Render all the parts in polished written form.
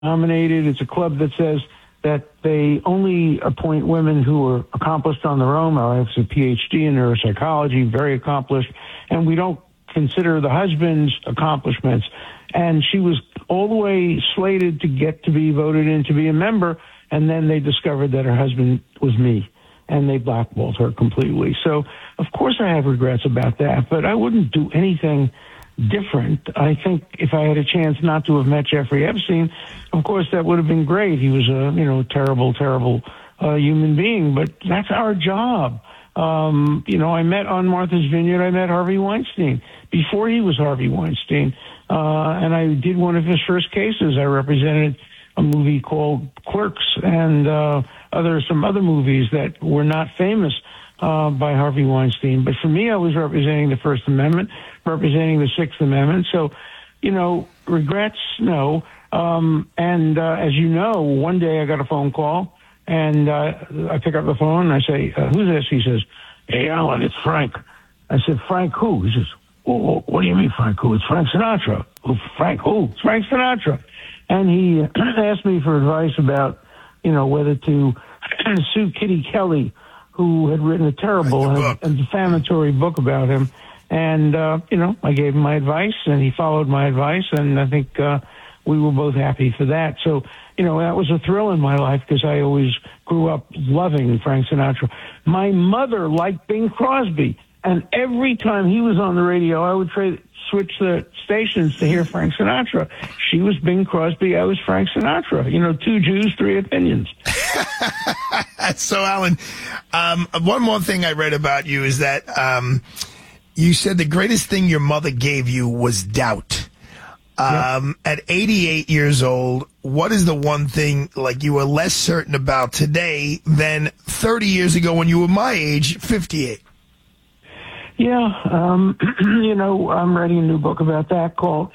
nominated. It's a club that says that they only appoint women who are accomplished on their own. My wife's a PhD in neuropsychology, very accomplished, and we don't consider the husband's accomplishments. And she was all the way slated to get to be voted in to be a member, and then they discovered that her husband was me, and they blackballed her completely. So, of course, I have regrets about that, but I wouldn't do anything different. I think if I had a chance not to have met Jeffrey Epstein, of course, that would have been great. He was a, terrible, terrible human being, but that's our job. I met on Martha's Vineyard, I met Harvey Weinstein before he was Harvey Weinstein. And I did one of his first cases. I represented a movie called Clerks and some other movies that were not famous by Harvey Weinstein. But for me, I was representing the First Amendment, representing the Sixth Amendment. So, regrets, no. And as you know, one day I got a phone call, and I pick up the phone, and I say, who's this? He says, hey, Alan, it's Frank. I said, Frank who? He says, oh, what do you mean, Frank who? It's Frank Sinatra. Oh, Frank who? It's Frank Sinatra. And he asked me for advice about, whether to sue Kitty Kelly, who had written a terrible and defamatory book about him. And, I gave him my advice, and he followed my advice, and I think we were both happy for that. So, that was a thrill in my life because I always grew up loving Frank Sinatra. My mother liked Bing Crosby, and every time he was on the radio, I would switch the stations to hear Frank Sinatra. She was Bing Crosby, I was Frank Sinatra. Two Jews, three opinions. So, Alan, one more thing I read about you is that you said the greatest thing your mother gave you was doubt. At 88 years old, what is the one thing you were less certain about today than 30 years ago when you were my age, 58? Yeah, I'm writing a new book about that called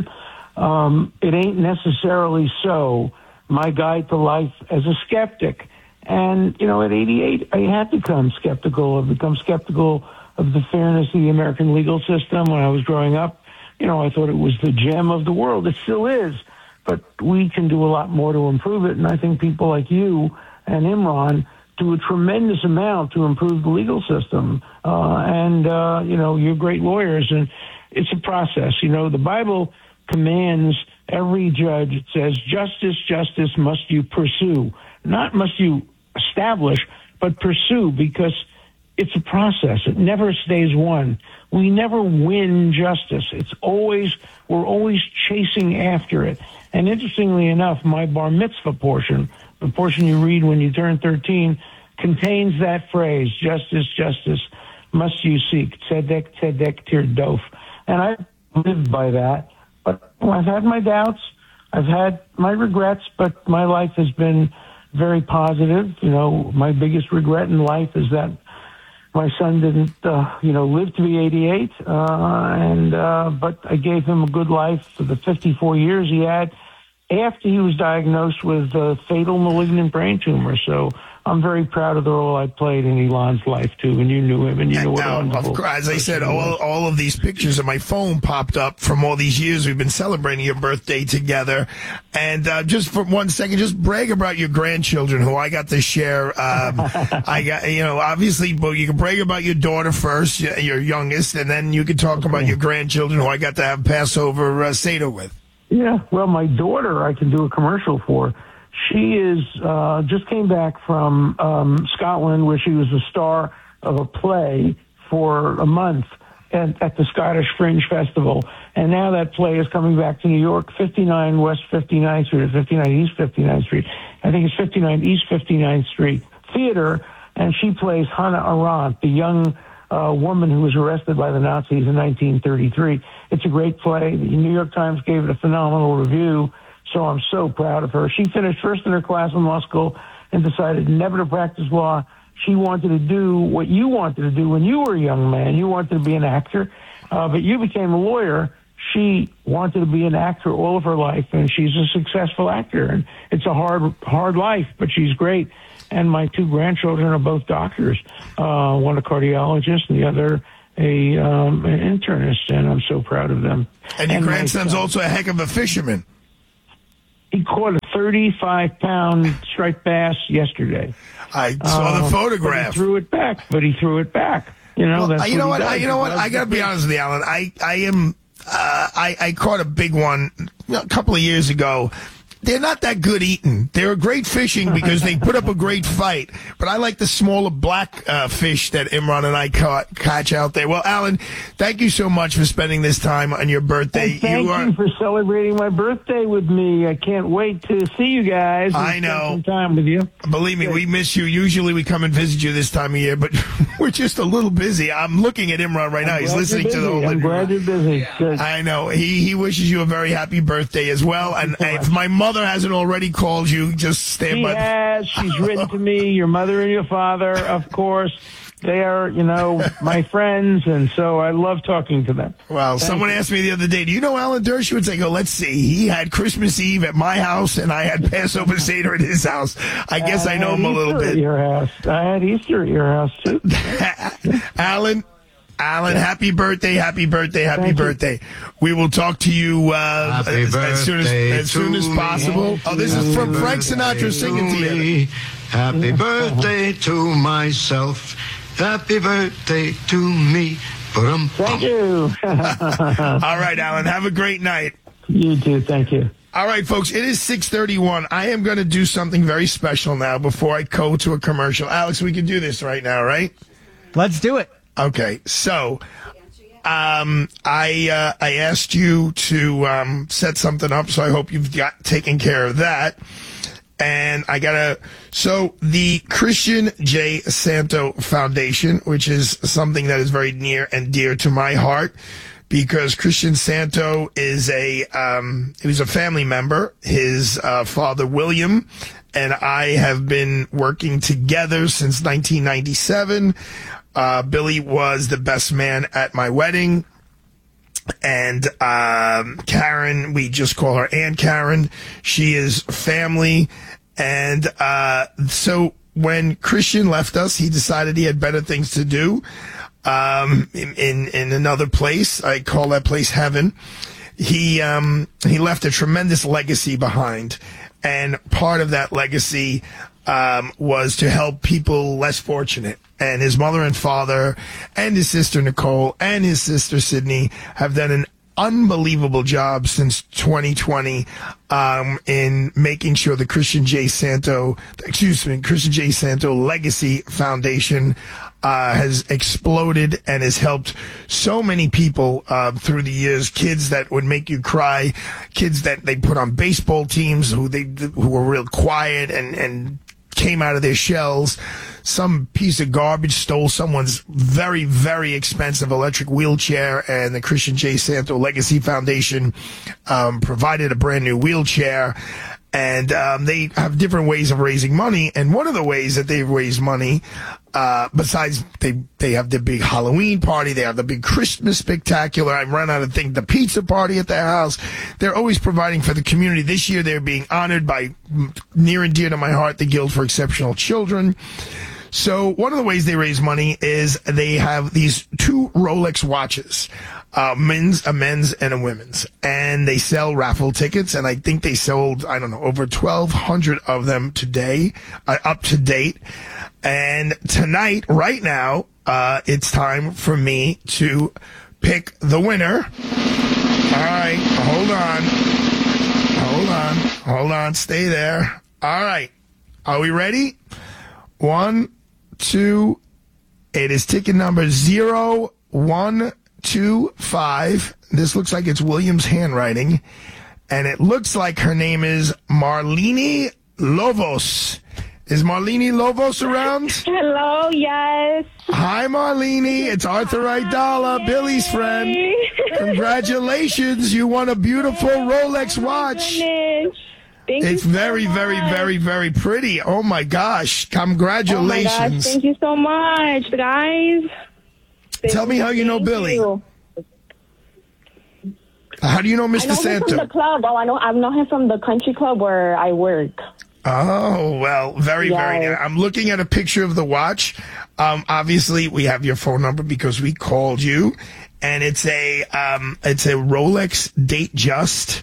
It Ain't Necessarily So, My Guide to Life as a Skeptic. And, at 88, I had become skeptical. I've become skeptical of the fairness of the American legal system. When I was growing up, I thought it was the gem of the world. It still is, but we can do a lot more to improve it. And I think people like you and Imran do a tremendous amount to improve the legal system. You're great lawyers, and it's a process. The Bible commands every judge, it says, justice must you pursue. Not must you establish, but pursue, because it's a process. It never stays won. We never win justice. We're always chasing after it. And interestingly enough, my bar mitzvah portion, the portion you read when you turn 13, contains that phrase, justice must you seek, tzedek tirdof. And I lived by that. But I've had my doubts. I've had my regrets, but my life has been very positive. My biggest regret in life is that my son didn't, live to be 88, but I gave him a good life for the 54 years he had after he was diagnosed with a fatal malignant brain tumor. So I'm very proud of the role I played in Elon's life, too, and you knew him, and you know what a wonderful... Of course, as I said, all of these pictures on my phone popped up from all these years we've been celebrating your birthday together. And just for 1 second, just brag about your grandchildren, who I got to share. Obviously, but you can brag about your daughter first, your youngest, and then you can talk about your grandchildren, who I got to have Passover Seder with. Yeah, well, my daughter, I can do a commercial for. She is just came back from Scotland, where she was the star of a play for a month at the Scottish Fringe Festival. And now that play is coming back to New York, 59 West 59th Street, or 59 East 59th Street. I think it's 59 East 59th Street Theater. And she plays Hannah Arendt, the young woman who was arrested by the Nazis in 1933. It's a great play. The New York Times gave it a phenomenal review. So I'm so proud of her. She finished first in her class in law school and decided never to practice law. She wanted to do what you wanted to do when you were a young man. You wanted to be an actor, but you became a lawyer. She wanted to be an actor all of her life, and she's a successful actor. And it's a hard life, but she's great. And my two grandchildren are both doctors, one a cardiologist and the other an internist, and I'm so proud of them. And your grandson's also a heck of a fisherman. He caught a 35-pound striped bass yesterday. I saw the photograph. But he threw it back. You know, Well, that's you know what what? he does. You know what? I got to be honest with you, Alan. I caught a big one a couple of years ago. They're not that good eating. They're great fishing because they put up a great fight. But I like the smaller black fish that Imran and I catch out there. Well, Alan, thank you so much for spending this time on your birthday. And thank you for celebrating my birthday with me. I can't wait to see you guys. I know. Spend some time with you. Believe me, we miss you. Usually we come and visit you this time of year, but we're just a little busy. I'm looking at Imran right now. He's listening to the whole. I'm glad you're busy. Good. I know. He wishes you a very happy birthday as well. And if my mother hasn't already called you, just stand by. She has. She's written to me. Your mother and your father, of course. They are, my friends, and so I love talking to them. Well, someone asked me the other day, do you know Alan Dershowitz? I go, let's see. He had Christmas Eve at my house, and I had Passover Seder at his house. I guess I know him a little bit. At your house. I had Easter at your house, too. Alan, happy birthday, happy birthday. We will talk to you as soon as possible. Oh, this is from Frank Sinatra singing to you. Happy birthday to myself. Happy birthday to me. Thank you. All right, Alan, have a great night. You too. Thank you. All right, folks, it is 6:31. I am going to do something very special now before I go to a commercial. Alex, we can do this right now, right? Let's do it. Okay, so I asked you to set something up, so I hope you've got taken care of that. And so the Christian J. Santo Foundation, which is something that is very near and dear to my heart, because Christian Santo is he was a family member. His father, William, and I have been working together since 1997. Billy was the best man at my wedding. And Karen, we just call her Aunt Karen. She is family. And so when Christian left us, he decided he had better things to do in another place. I call that place heaven. He left a tremendous legacy behind. And part of that legacy was to help people less fortunate. And his mother and father and his sister Nicole and his sister Sydney have done an unbelievable job since 2020 in making sure the Christian J. Santo Legacy Foundation has exploded and has helped so many people through the years. Kids that would make you cry, kids that they put on baseball teams who were real quiet and came out of their shells. Some piece of garbage stole someone's very, very expensive electric wheelchair, and the Christian J. Santo Legacy Foundation provided a brand new wheelchair. And they have different ways of raising money. And one of the ways that they raise money, besides they have the big Halloween party, they have the big Christmas spectacular. I run out of things, the pizza party at their house. They're always providing for the community. This year they're being honored by, near and dear to my heart, the Guild for Exceptional Children. So one of the ways they raise money is they have these two Rolex watches, a men's and a women's, and they sell raffle tickets. And I think they sold, over 1,200 of them today, up to date. And tonight, right now, it's time for me to pick the winner. All right, hold on, stay there. All right, are we ready? 1, 2, it is ticket number 0125. This looks like it's William's handwriting, and it looks like her name is Marlene Lovos. Is Marlene Lovos around? Hello, yes. Hi, Marlene. It's Arthur Aidala, Billy's friend. Congratulations. You won a beautiful Rolex watch. Goodness. It's very, very, very, very pretty. Oh, my gosh. Congratulations. Oh my gosh, thank you so much, guys. Tell me how you know Billy. You. How do you know Mr. I know him Santo? from the club. I know him from the country club where I work. Oh, well, very, very Yes. nice. I'm looking at a picture of the watch. Obviously, we have your phone number because we called you. And it's a Rolex Datejust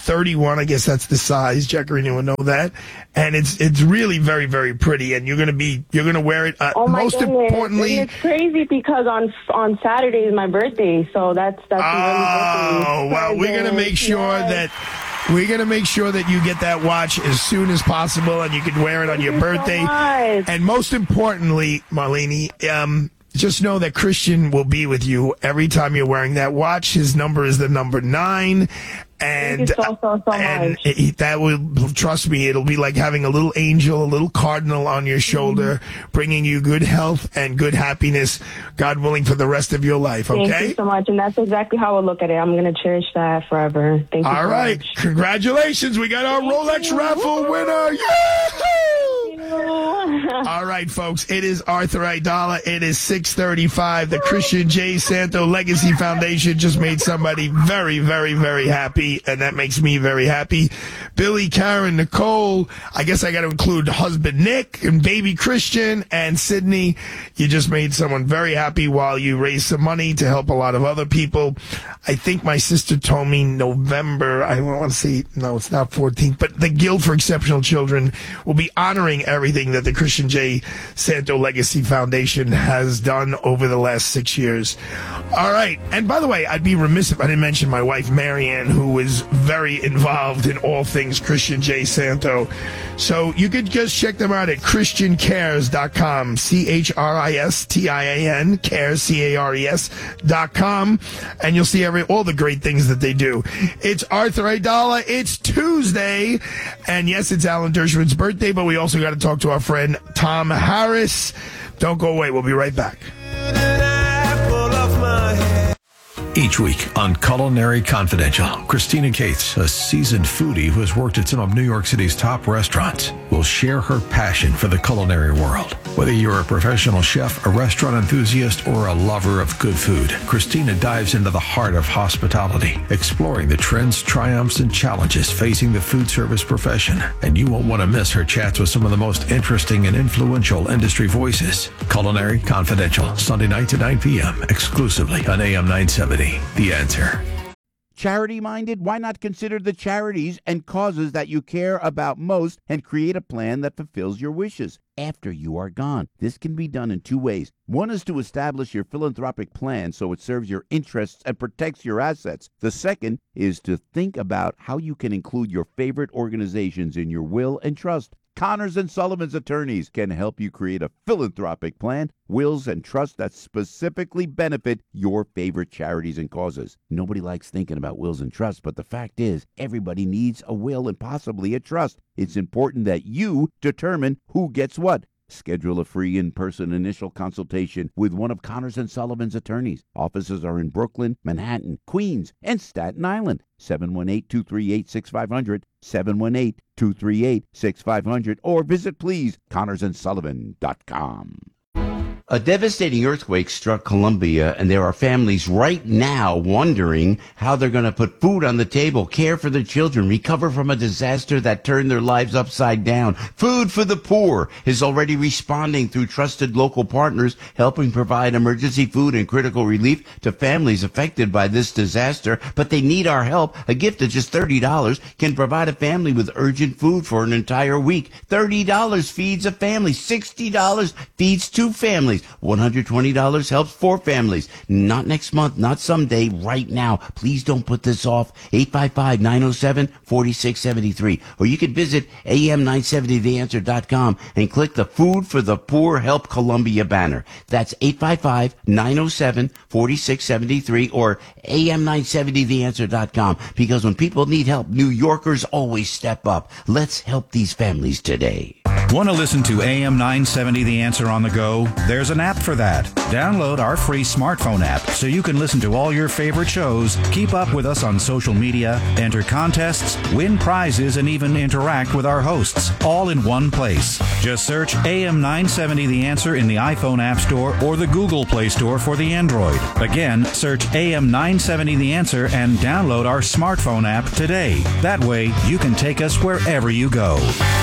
31. I guess that's the size. Jackarina would know that. And it's really very, very pretty. And you're going to wear it. Oh my most goodness. importantly, And it's crazy because on Saturday is my birthday. So that's oh, well, we're going to make sure that you get that watch as soon as possible and you can wear it on your birthday. So and most importantly, Marlene, just know that Christian will be with you every time you're wearing that watch. His number is the number 9. And, thank you so much. That will, trust me, it'll be like having a little angel, a little cardinal on your shoulder, bringing you good health and good happiness, God willing, for the rest of your life, okay? Thank you so much. And that's exactly how I look at it. I'm going to cherish that forever. Thank you All so right. much. Congratulations. We got our Rolex raffle winner. Yahoo! All right, folks. It is Arthur Aidala. It is 6:35. The Christian J. Santo Legacy Foundation just made somebody very, very, very happy, and that makes me very happy. Billy, Karen, Nicole. I guess I got to include husband Nick and baby Christian and Sydney. You just made someone very happy while you raised some money to help a lot of other people. I think my sister told me November, I want to say, no, it's not 14th, but the Guild for Exceptional Children will be honoring everything that the Christian J. Santo Legacy Foundation has done over the last 6 years. All right. And by the way, I'd be remiss if I didn't mention my wife, Marianne, who is very involved in all things Christian J. Santo. So you could just check them out at ChristianCares.com, ChristianCares, cares.com, and you'll see all the great things that they do. It's Arthur Aidala. It's Tuesday. And yes, it's Alan Dershowitz' birthday, but we also got to talk to our friend Tom Harris. Don't go away. We'll be right back. Each week on Culinary Confidential, Christina Cates, a seasoned foodie who has worked at some of New York City's top restaurants, will share her passion for the culinary world. Whether you're a professional chef, a restaurant enthusiast, or a lover of good food, Christina dives into the heart of hospitality, exploring the trends, triumphs, and challenges facing the food service profession. And you won't want to miss her chats with some of the most interesting and influential industry voices. Culinary Confidential, Sunday nights at 9 p.m., exclusively on AM 970. The Answer. Charity-minded? Why not consider the charities and causes that you care about most and create a plan that fulfills your wishes after you are gone? This can be done in 2 ways. One is to establish your philanthropic plan so it serves your interests and protects your assets. The second is to think about how you can include your favorite organizations in your will and trust. Connors and Sullivan's attorneys can help you create a philanthropic plan, wills, and trusts that specifically benefit your favorite charities and causes. Nobody likes thinking about wills and trusts, but the fact is, everybody needs a will and possibly a trust. It's important that you determine who gets what. Schedule a free in-person initial consultation with one of Connors and Sullivan's attorneys. Offices are in Brooklyn, Manhattan, Queens, and Staten Island. 718-238-6500, 718-238-6500, or visit please ConnorsandSullivan.com. A devastating earthquake struck Colombia, and there are families right now wondering how they're going to put food on the table, care for their children, recover from a disaster that turned their lives upside down. Food for the Poor is already responding through trusted local partners, helping provide emergency food and critical relief to families affected by this disaster. But they need our help. A gift of just $30 can provide a family with urgent food for an entire week. $30 feeds a family. $60 feeds 2 families. $120 helps 4 families. Not next month, not someday, right now. Please don't put this off. 855-907-4673. Or you can visit am970theanswer.com and click the Food for the Poor Help Columbia banner. That's 855-907-4673 or am970theanswer.com. Because when people need help, New Yorkers always step up. Let's help these families today. Want to listen to AM 970 The Answer on the go? There's an app for that. Download our free smartphone app so you can listen to all your favorite shows, keep up with us on social media, enter contests, win prizes, and even interact with our hosts, all in one place. Just search AM 970 The Answer in the iPhone App Store or the Google Play Store for the Android. Again, search AM 970 The Answer and download our smartphone app today. That way, you can take us wherever you go.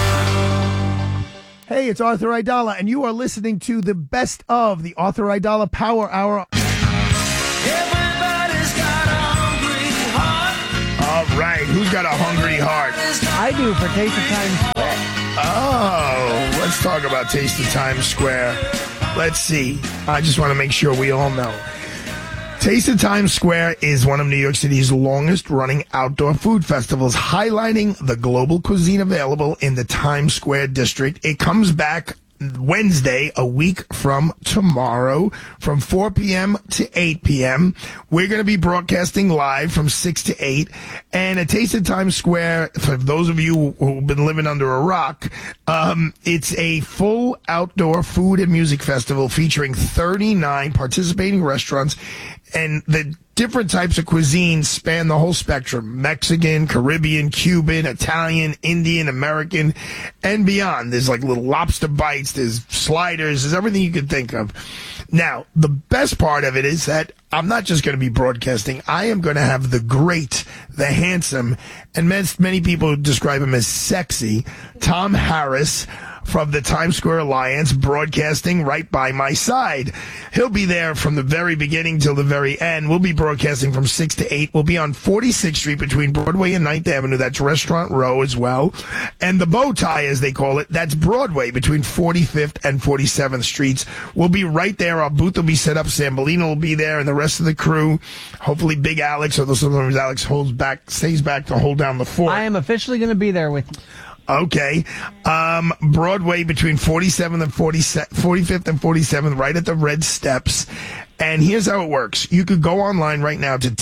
Hey, it's Arthur Aidala, and you are listening to the best of the Arthur Aidala Power Hour. Everybody's got a hungry heart. All right. right, who's got a hungry heart? I do for Taste of Times Square. Oh, let's talk about Taste of Times Square. Let's see. I just want to make sure we all know. Taste of Times Square is one of New York City's longest-running outdoor food festivals, highlighting the global cuisine available in the Times Square district. It comes back Wednesday, a week from tomorrow, from 4 p.m. to 8 p.m. We're going to be broadcasting live from 6 to 8. And at Taste of Times Square, for those of you who've been living under a rock, it's a full outdoor food and music festival featuring 39 participating restaurants. And the different types of cuisine span the whole spectrum: Mexican, Caribbean, Cuban, Italian, Indian, American, and beyond. There's like little lobster bites, there's sliders, there's everything you could think of. Now, the best part of it is that I'm not just going to be broadcasting. I am going to have the great, the handsome, and many people describe him as sexy, Tom Harris from the Times Square Alliance, broadcasting right by my side. He'll be there from the very beginning till the very end. We'll be broadcasting from 6 to 8. We'll be on 46th Street between Broadway and 9th Avenue. That's Restaurant Row as well. And the bow tie, as they call it, that's Broadway between 45th and 47th Streets. We'll be right there. Our booth will be set up. Sambolino will be there and the rest of the crew. Hopefully Big Alex, although sometimes Alex stays back to hold down the fort. I am officially going to be there with you. Okay. Broadway between 45th and 47th, right at the Red Steps. And here's how it works. You could go online right now to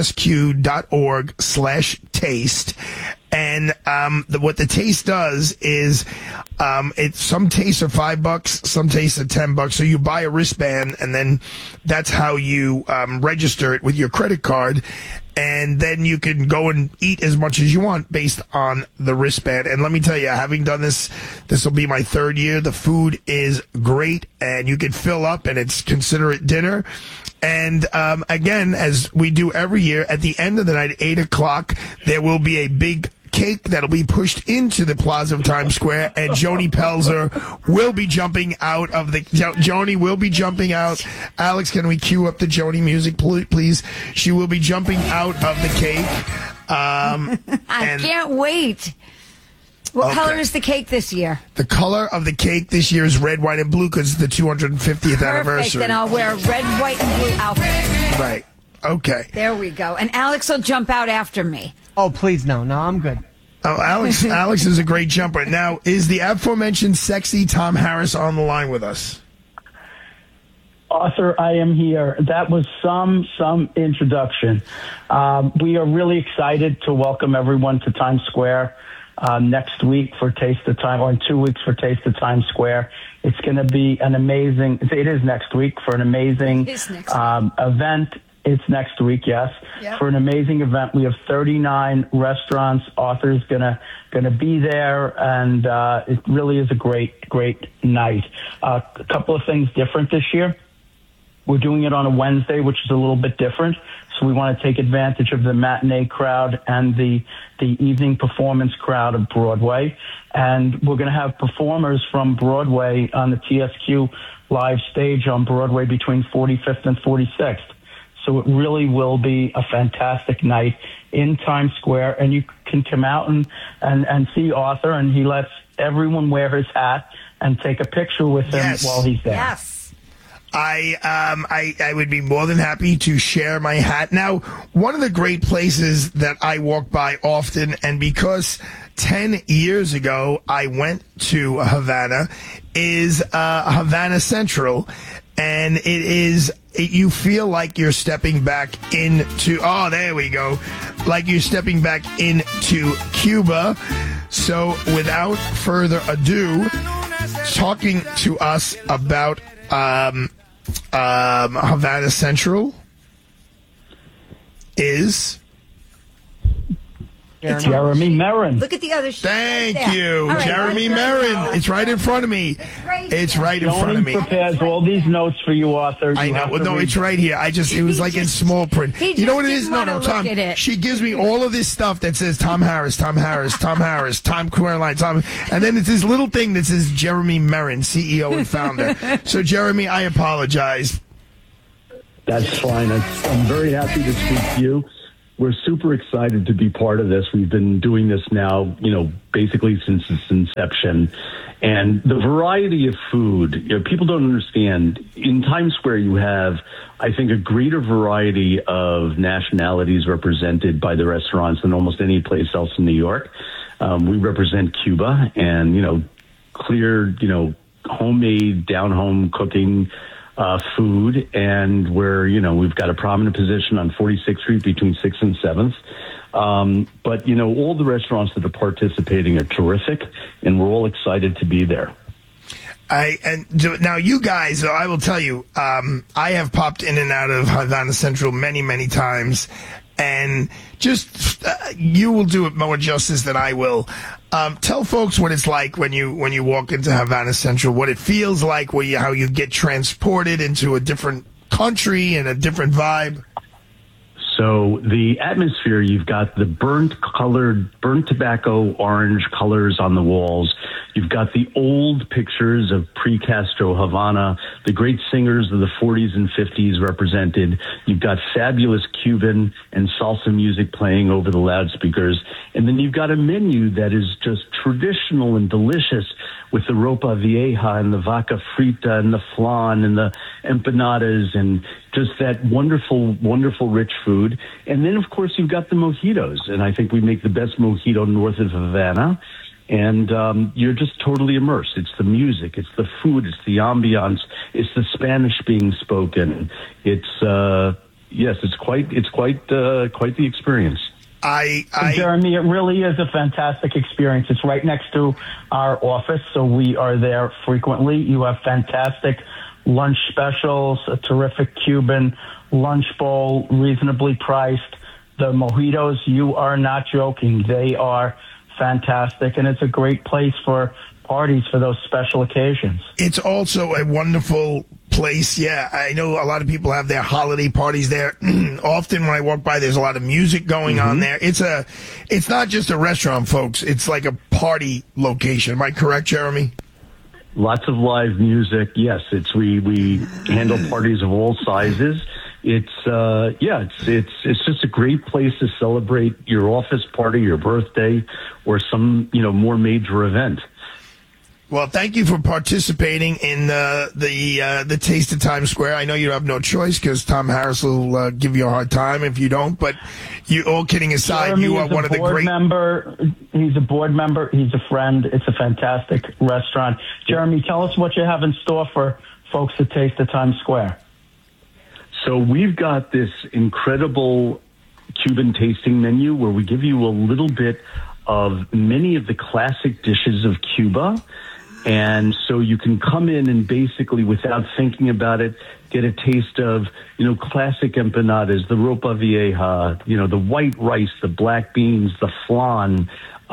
tsq.org/taste. And what the taste does is some tastes are $5, some tastes are $10. So you buy a wristband, and then that's how you register it with your credit card. And then you can go and eat as much as you want based on the wristband. And let me tell you, having done this will be my third year. The food is great, and you can fill up, and it's considerate dinner. And again, as we do every year, at the end of the night, at 8 o'clock, there will be a big cake that'll be pushed into the Plaza of Times Square, and Joni Pelzer will be jumping out of the... Joni will be jumping out. Alex, can we cue up the Joni music, please? She will be jumping out of the cake. I can't wait. What color is the cake this year? The color of the cake this year is red, white, and blue because it's the 250th anniversary. Then I'll wear a red, white, and blue outfit. Right. Okay. There we go. And Alex will jump out after me. Oh, please, no. No, I'm good. Oh, Alex is a great jumper. Now, is the aforementioned sexy Tom Harris on the line with us? Arthur, I am here. That was some introduction. We are really excited to welcome everyone to Times Square next week for Taste of Time, or in 2 weeks for Taste of Times Square. It's going to be an amazing, it is next week, for an amazing event. It's next week, yes. Yep. For an amazing event. We have 39 restaurants. Arthur's gonna be there, and it really is a great night. A couple of things different this year. We're doing it on a Wednesday, which is a little bit different. So we want to take advantage of the matinee crowd and the evening performance crowd of Broadway. And we're going to have performers from Broadway on the TSQ live stage on Broadway between 45th and 46th. So it really will be a fantastic night in Times Square, and you can come out and see Arthur, and he lets everyone wear his hat and take a picture with him while he's there. Yes. I would be more than happy to share my hat. Now, one of the great places that I walk by often, and because 10 years ago I went to Havana, is Havana Central. And you feel like you're stepping back into, there we go, like you're stepping back into Cuba. So without further ado, talking to us about Havana Central is... Jeremy Merrin. Look at the other sheet. Thank right you. Right, Jeremy Merrin. It's right in front of me. It's right in front of me. Prepares all these notes for you, Arthur. I know. No, it's right here. It was like in small print. You know what it is? No, Tom. She gives me all of this stuff that says Tom Harris, Tom Harris, Tom Harris, Tom Querline, and then it's this little thing that says Jeremy Merrin, CEO and founder. So, Jeremy, I apologize. That's fine. I'm very happy to speak to you. we're super excited to be part of this. We've been doing this now, basically since its inception. And the variety of food, people don't understand. In Times Square, you have, I think, a greater variety of nationalities represented by the restaurants than almost any place else in New York. We represent Cuba and, clear, homemade, down-home cooking food, and we've got a prominent position on 46th Street between 6th and 7th. But all the restaurants that are participating are terrific, and we're all excited to be there. Now you guys, I will tell you, I have popped in and out of Havana Central many, many times, and just you will do it more justice than I will. Tell folks what it's like when you walk into Havana Central, what it feels like, how you get transported into a different country and a different vibe. So the atmosphere, you've got the burnt tobacco orange colors on the walls. You've got the old pictures of pre-Castro Havana, the great singers of the 40s and 50s represented. You've got fabulous Cuban and salsa music playing over the loudspeakers. And then you've got a menu that is just traditional and delicious with the ropa vieja and the vaca frita and the flan and the empanadas and just that wonderful, wonderful rich food. And then, of course, you've got the mojitos. And I think we make the best mojito north of Havana. And you're just totally immersed. It's the music, it's the food, it's the ambiance, it's the Spanish being spoken. It's it's quite the experience. Jeremy, it really is a fantastic experience. It's right next to our office, so we are there frequently. You have fantastic lunch specials, a terrific Cuban lunch bowl, reasonably priced. The mojitos, you are not joking. They are fantastic, and it's a great place for parties for those special occasions. It's also a wonderful place. Yeah, I know a lot of people have their holiday parties there. Often when I walk by, there's a lot of music going on there. It's not just a restaurant, folks. It's like a party location. Am I correct, Jeremy? Lots of live music. Yes, we handle parties of all sizes. It's just a great place to celebrate your office party, your birthday, or some more major event. Well, thank you for participating in the Taste of Times Square. I know you have no choice because Tom Harris will give you a hard time if you don't. But all kidding aside, Jeremy you are one of the great. He's a board member. He's a friend. It's a fantastic restaurant. Jeremy, tell us what you have in store for folks at Taste of Times Square. So we've got this incredible Cuban tasting menu where we give you a little bit of many of the classic dishes of Cuba. And so you can come in and basically, without thinking about it, get a taste of, classic empanadas, the ropa vieja, the white rice, the black beans, the flan.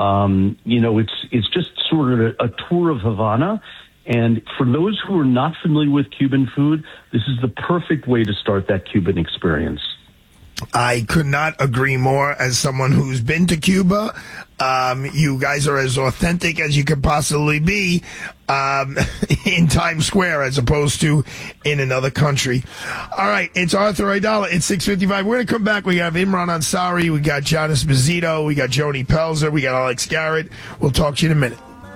It's just sort of a tour of Havana. And for those who are not familiar with Cuban food, this is the perfect way to start that Cuban experience. I could not agree more. As someone who's been to Cuba, you guys are as authentic as you could possibly be in Times Square as opposed to in another country. All right, it's Arthur Aidala. It's 6:55. We're going to come back. We have Imran Ansari. We got Jonas Mazzito. We got Joni Pelzer. We got Alex Garrett. We'll talk to you in a minute.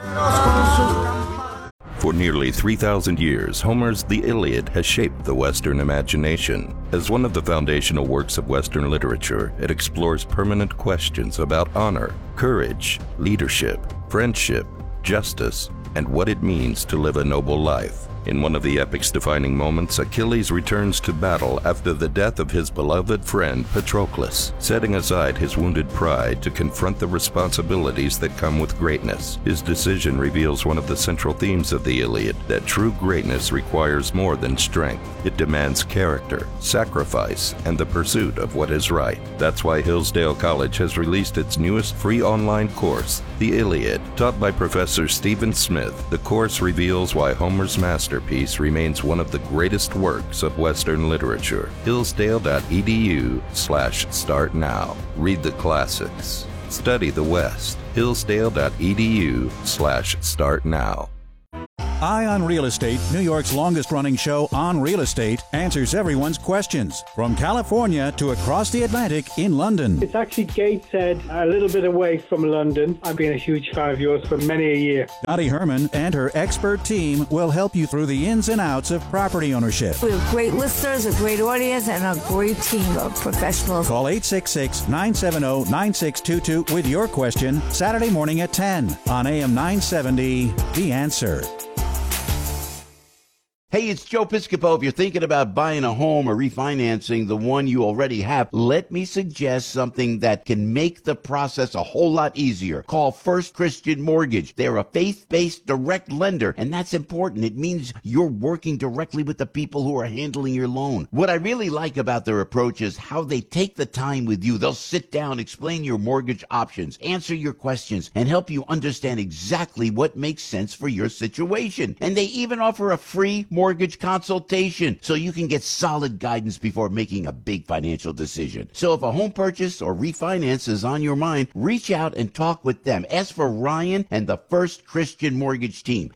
For nearly 3,000 years, Homer's The Iliad has shaped the Western imagination. As one of the foundational works of Western literature, it explores permanent questions about honor, courage, leadership, friendship, justice, and what it means to live a noble life. In one of the epic's defining moments, Achilles returns to battle after the death of his beloved friend Patroclus, setting aside his wounded pride to confront the responsibilities that come with greatness. His decision reveals one of the central themes of the Iliad, that true greatness requires more than strength. It demands character, sacrifice, and the pursuit of what is right. That's why Hillsdale College has released its newest free online course, The Iliad. Taught by Professor Stephen Smith, the course reveals why Homer's masterpiece remains one of the greatest works of Western literature. Hillsdale.edu/start now. Read the classics. Study the West. Hillsdale.edu/start now. Eye on Real Estate, New York's longest-running show on real estate, answers everyone's questions. From California to across the Atlantic in London. It's actually Gateshead, a little bit away from London. I've been a huge fan of yours for many a year. Dottie Herman and her expert team will help you through the ins and outs of property ownership. We have great listeners, a great audience, and a great team of professionals. Call 866-970-9622 with your question Saturday morning at 10 on AM 970, The Answer. Hey, it's Joe Piscopo. If you're thinking about buying a home or refinancing the one you already have, let me suggest something that can make the process a whole lot easier. Call First Christian Mortgage. They're a faith-based direct lender, and that's important. It means you're working directly with the people who are handling your loan. What I really like about their approach is how they take the time with you. They'll sit down, explain your mortgage options, answer your questions, and help you understand exactly what makes sense for your situation. And they even offer a free mortgage consultation so you can get solid guidance before making a big financial decision. So if a home purchase or refinance is on your mind, reach out and talk with them. Ask for Ryan and the First Christian Mortgage team,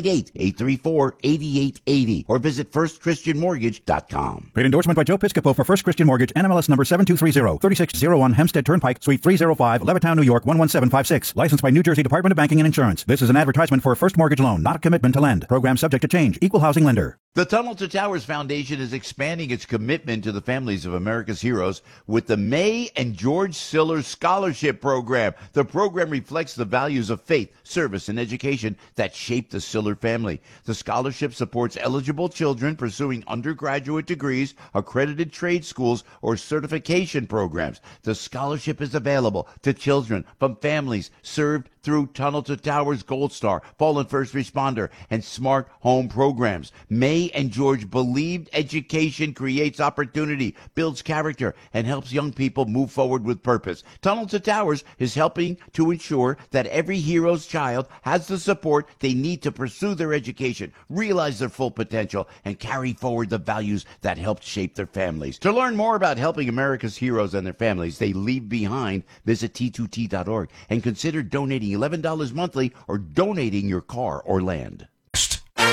888-834-8880, or visit firstchristianmortgage.com. Paid endorsement by Joe Piscopo for First Christian Mortgage, NMLS number 7230, 3601 Hempstead Turnpike, Suite 305, Levittown, New York, 11756. Licensed by New Jersey Department of Banking and Insurance. This is an advertisement for a first mortgage loan, not a commitment to lend. Program subject to change. Equal housing lender. The Tunnel to Towers Foundation is expanding its commitment to the families of America's heroes with the May and George Siller Scholarship Program. The program reflects the values of faith, service, and education that shaped the Siller family. The scholarship supports eligible children pursuing undergraduate degrees, accredited trade schools, or certification programs. The scholarship is available to children from families served through Tunnel to Towers Gold Star, Fallen First Responder, and Smart Home programs. May and George believed education creates opportunity, builds character, and helps young people move forward with purpose. Tunnel to Towers is helping to ensure that every hero's child has the support they need to pursue their education, realize their full potential, and carry forward the values that helped shape their families. To learn more about helping America's heroes and their families they leave behind, visit T2T.org and consider donating $11 monthly or donating your car or land.